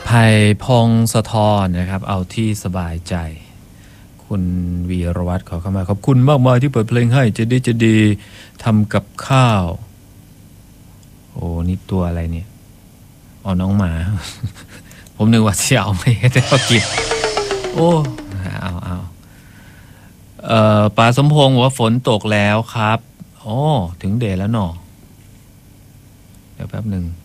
ไผ่พงศธรนะครับเอาที่สบายใจคุณวีรวัตรขอเข้ามาขอบคุณมากมายที่เปิดเพลงให้จะดีทำกับข้าวโอ้นี่ตัวอะไรเนี่ยอ๋อน้องหมา ผมนึกว่าจะเอาไม่ได้ก็กินโอ้เอาป๋าสมพงษ์บอกว่าฝนตกแล้วครับโอ้ถึงเดชแล้วเนาะเดี๋ยวแป๊บหนึ่ง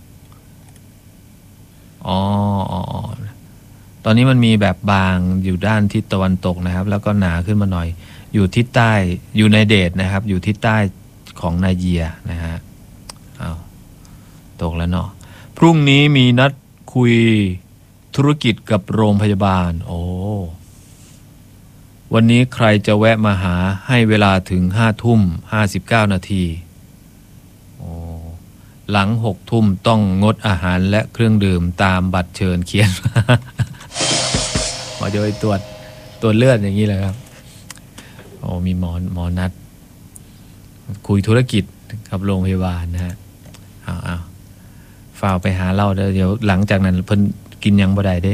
อ๋อตอนนี้มันมีแบบบางอยู่ด้านทิศตะวันตกนะครับแล้วก็หนาขึ้นมาหน่อยอยู่ทิศใต้อยู่ในเดชนะครับอยู่ทิศใต้ของไนเจียนะฮะเอาตกแล้วเนาะพรุ่งนี้มีนัดคุยธุรกิจกับโรงพยาบาลโอ้วันนี้ใครจะแวะมาหาให้เวลาถึง5:59 นาทีโอ้หลัง6 ทุ่มต้องงดอาหารและเครื่องดื่มตามบัตรเชิญเขียน หมอจะไปตรวจเลือดอย่างนี้เลยครับโอ้มีหมอนัดคุยธุรกิจกับโรงพยาบาลนะฮะเอาฝ่าไปหาเราเดี๋ยวหลังจากนั้นเพิ่นกินยังบ่ได้เด้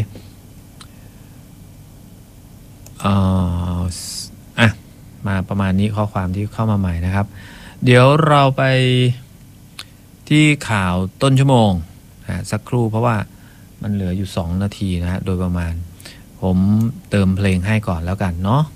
มาประมาณนี้ข้อความที่เข้ามาใหม่นะครับเดี๋ยวเราไปที่ข่าวต้นชั่วโมงสักครู่เพราะว่ามันเหลืออยู่2 นาทีนะฮะโดยประมาณผมเติมเพลงให้ก่อนแล้วกันเนาะ